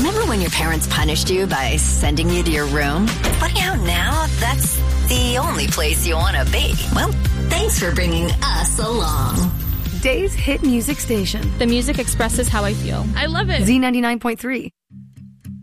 Remember when your parents punished you by sending you to your room? Funny how now that's the only place you want to be. Well, thanks for bringing us along. Days Hit Music Station. The music expresses how I feel. I love it. Z99.3.